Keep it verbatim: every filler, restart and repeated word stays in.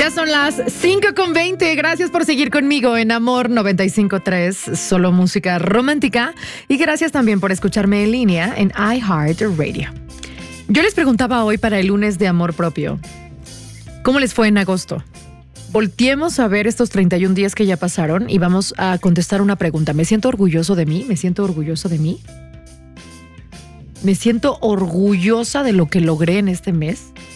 Ya son las cinco con veinte. Gracias por seguir conmigo en Amor noventa y cinco punto tres, solo música romántica. Y gracias también por escucharme en línea en iHeartRadio. Yo les preguntaba hoy para el lunes de Amor Propio, ¿cómo les fue en agosto? Volteemos a ver estos treinta y un días que ya pasaron y vamos a contestar una pregunta. ¿Me siento orgulloso de mí? ¿Me siento orgulloso de mí? ¿Me siento orgullosa de lo que logré en este mes?